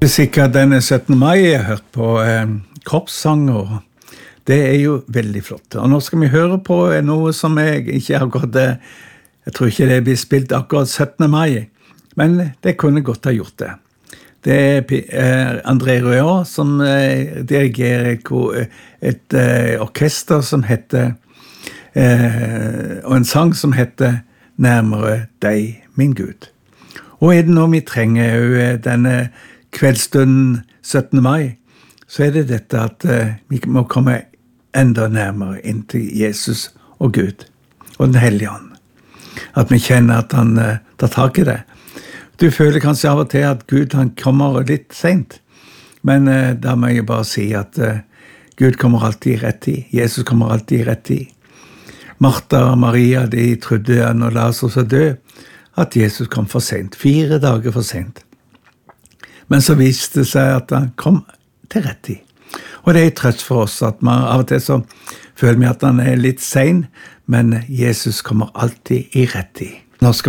Sikkert denne 17. mai jeg har hørt på kroppssanger. Det jo veldig flott. Og nå skal vi høre på noe som jeg ikke akkurat, jeg tror ikke det blir spilt akkurat 17. mai, men det kunne godt ha gjort det. Det André Røa som dirigerer et orkester som heter, og en sang som heter «Nærmere deg, min Gud». Og det noe vi trenger denne kveldstunden 17. mai, så det dette at vi må komme enda nærmere inn til Jesus og Gud og den hellige ånd. At vi kjenner at han tar tak i det. Du føler kanskje av og til at Gud han kommer litt sent, men da må jeg bare si at Gud kommer alltid i rett tid. Jesus kommer alltid i rett tid. Martha og Maria, de trodde når Lazarus død, at Jesus kom for sent, 4 dager for sent. Men så viste det seg at han kom til rett tid. Og det trøst for oss at man av og til så føler vi at han litt sen, men Jesus kommer alltid i rett tid. Nå skal